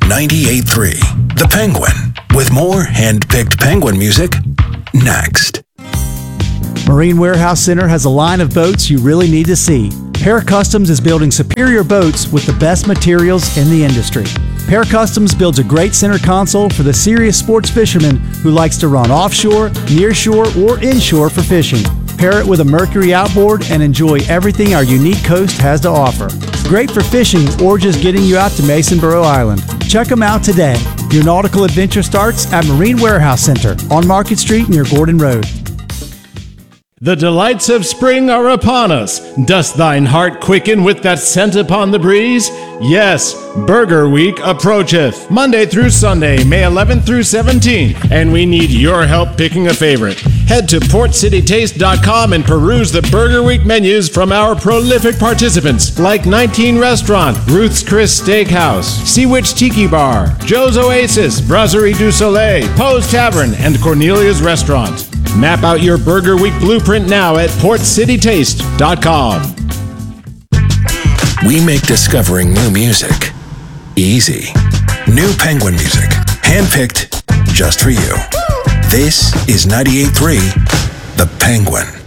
98.3 The Penguin, with more hand-picked Penguin music next. Marine Warehouse Center has a line of boats you really need to see. Para Customs is building superior boats with the best materials in the industry. Para Customs builds a great center console for the serious sports fisherman who likes to run offshore, nearshore, or inshore for fishing. Pair it with a Mercury outboard and enjoy everything our unique coast has to offer. Great for fishing or just getting you out to Masonboro Island. Check them out today. Your nautical adventure starts at Marine Warehouse Center on Market Street near Gordon Road. The delights of spring are upon us. Dost thine heart quicken with that scent upon the breeze? Yes, Burger Week approacheth. Monday through Sunday, May 11th through 17th. And we need your help picking a favorite. Head to portcitytaste.com and peruse the Burger Week menus from our prolific participants, like 19 Restaurant, Ruth's Chris Steakhouse, Sea Witch Tiki Bar, Joe's Oasis, Brasserie du Soleil, Poe's Tavern, and Cornelia's Restaurant. Map out your Burger Week blueprint now at portcitytaste.com. We make discovering new music easy. New Penguin music, handpicked just for you. This is 98.3 The Penguin.